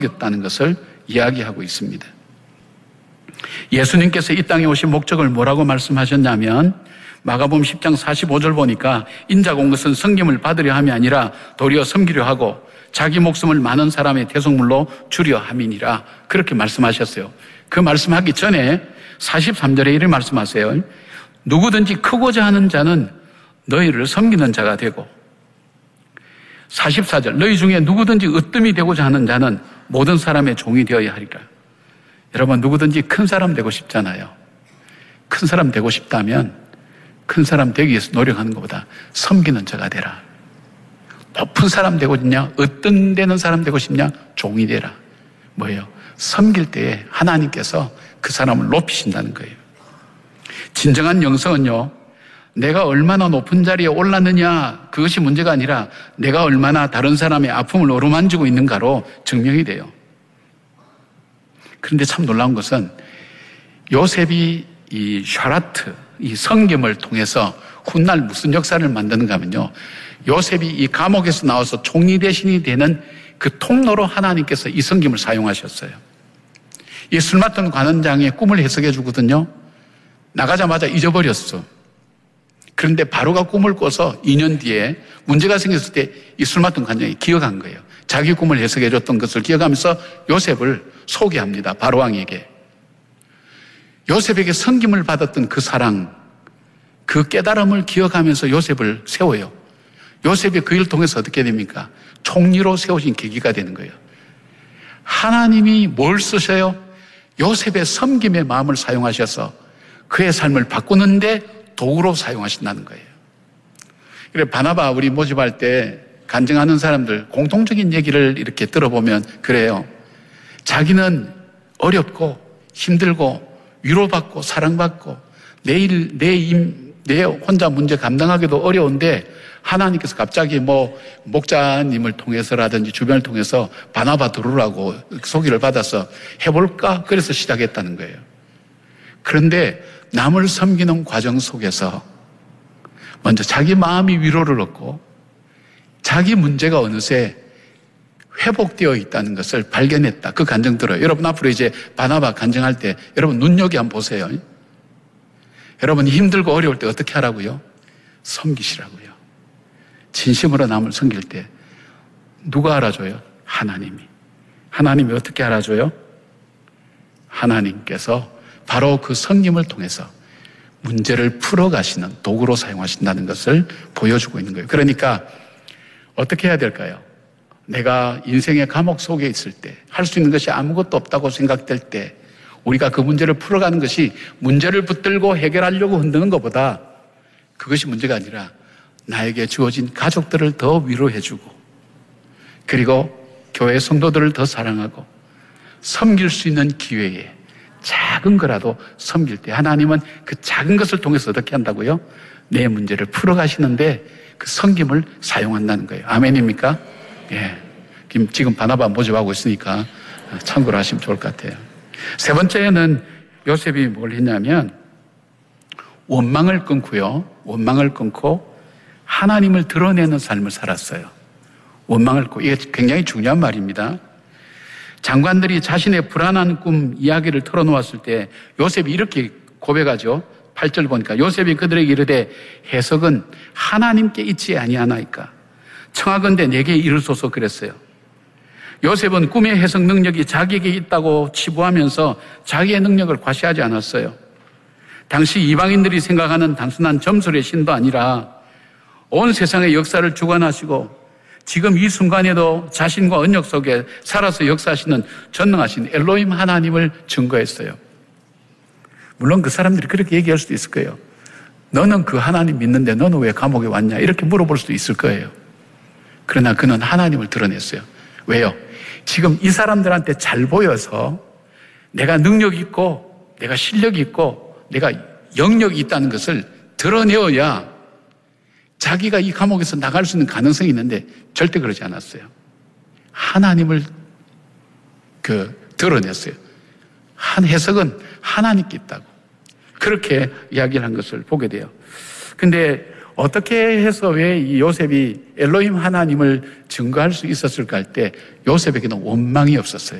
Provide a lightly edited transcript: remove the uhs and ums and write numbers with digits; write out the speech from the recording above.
섬겼다는 것을 이야기하고 있습니다. 예수님께서 이 땅에 오신 목적을 뭐라고 말씀하셨냐면 마가복음 10장 45절 보니까 인자가 온 것은 섬김을 받으려 함이 아니라 도리어 섬기려 하고 자기 목숨을 많은 사람의 대속물로 주려 함이니라 그렇게 말씀하셨어요. 그 말씀하기 전에 43절에 이렇게 말씀하세요. 누구든지 크고자 하는 자는 너희를 섬기는 자가 되고 44절 너희 중에 누구든지 으뜸이 되고자 하는 자는 모든 사람의 종이 되어야 하리라. 여러분 누구든지 큰 사람 되고 싶잖아요. 큰 사람 되고 싶다면 큰 사람 되기 위해서 노력하는 것보다 섬기는 자가 되라. 높은 사람 되고 싶냐? 으뜸되는 사람 되고 싶냐? 종이 되라. 뭐예요? 섬길 때에 하나님께서 그 사람을 높이신다는 거예요. 진정한 영성은요, 내가 얼마나 높은 자리에 올랐느냐 그것이 문제가 아니라 내가 얼마나 다른 사람의 아픔을 어루만지고 있는가로 증명이 돼요. 그런데 참 놀라운 것은 요셉이 이 샤라트, 이 섬김을 통해서 훗날 무슨 역사를 만드는가 하면요, 요셉이 이 감옥에서 나와서 총리 대신이 되는 그 통로로 하나님께서 이 섬김을 사용하셨어요. 이 술 맡은 관원장의 꿈을 해석해 주거든요. 나가자마자 잊어버렸어. 그런데 바로가 꿈을 꿔서 2년 뒤에 문제가 생겼을 때 이 술 맡은 관원장이 기억한 거예요. 자기 꿈을 해석해 줬던 것을 기억하면서 요셉을 소개합니다. 바로왕에게. 요셉에게 섬김을 받았던 그 사랑, 그 깨달음을 기억하면서 요셉을 세워요. 요셉이 그 일을 통해서 어떻게 됩니까? 총리로 세우신 계기가 되는 거예요. 하나님이 뭘 쓰셔요? 요셉의 섬김의 마음을 사용하셔서 그의 삶을 바꾸는데 도구로 사용하신다는 거예요. 그래 바나바 우리 모집할 때 간증하는 사람들 공통적인 얘기를 이렇게 들어보면 그래요. 자기는 어렵고 힘들고 위로받고 사랑받고 내 혼자 문제 감당하기도 어려운데 하나님께서 갑자기 목자님을 통해서라든지 주변을 통해서 바나바 들으라고 소개를 받아서 해볼까? 그래서 시작했다는 거예요. 그런데 남을 섬기는 과정 속에서 먼저 자기 마음이 위로를 얻고 자기 문제가 어느새 회복되어 있다는 것을 발견했다. 그 간증 들어요. 여러분 앞으로 이제 바나바 간증할 때 여러분 눈여겨 한번 보세요. 여러분이 힘들고 어려울 때 어떻게 하라고요? 섬기시라고요. 진심으로 남을 섬길 때 누가 알아줘요? 하나님이 어떻게 알아줘요? 하나님께서 바로 그 섬김을 통해서 문제를 풀어가시는 도구로 사용하신다는 것을 보여주고 있는 거예요. 그러니까 어떻게 해야 될까요? 내가 인생의 감옥 속에 있을 때, 할 수 있는 것이 아무것도 없다고 생각될 때 우리가 그 문제를 풀어가는 것이 문제를 붙들고 해결하려고 흔드는 것보다 그것이 문제가 아니라 나에게 주어진 가족들을 더 위로해주고 그리고 교회 성도들을 더 사랑하고 섬길 수 있는 기회에 작은 거라도 섬길 때 하나님은 그 작은 것을 통해서 어떻게 한다고요? 내 문제를 풀어가시는데 그 섬김을 사용한다는 거예요. 아멘입니까? 예. 지금 바나바 모집하고 있으니까 참고로 하시면 좋을 것 같아요. 세 번째는 요셉이 뭘 했냐면 원망을 끊고 하나님을 드러내는 삶을 살았어요. 원망을 끊고 이게 굉장히 중요한 말입니다. 장관들이 자신의 불안한 꿈 이야기를 털어놓았을 때 요셉이 이렇게 고백하죠. 8절 보니까 요셉이 그들에게 이르되 해석은 하나님께 있지 아니하나이까 청하건대 내게 이르소서 그랬어요. 요셉은 꿈의 해석 능력이 자기에게 있다고 치부하면서 자기의 능력을 과시하지 않았어요. 당시 이방인들이 생각하는 단순한 점술의 신도 아니라 온 세상의 역사를 주관하시고 지금 이 순간에도 자신과 언약 속에 살아서 역사하시는 전능하신 엘로힘 하나님을 증거했어요. 물론 그 사람들이 그렇게 얘기할 수도 있을 거예요. 너는 그 하나님 믿는데 너는 왜 감옥에 왔냐? 이렇게 물어볼 수도 있을 거예요. 그러나 그는 하나님을 드러냈어요. 왜요? 지금 이 사람들한테 잘 보여서 내가 능력이 있고 내가 실력이 있고 내가 영역이 있다는 것을 드러내어야 자기가 이 감옥에서 나갈 수 있는 가능성이 있는데 절대 그러지 않았어요. 하나님을 드러냈어요. 한 해석은 하나님께 있다고. 그렇게 이야기를 한 것을 보게 돼요. 근데 어떻게 해서 왜 이 요셉이 엘로힘 하나님을 증거할 수 있었을까 할 때 요셉에게는 원망이 없었어요.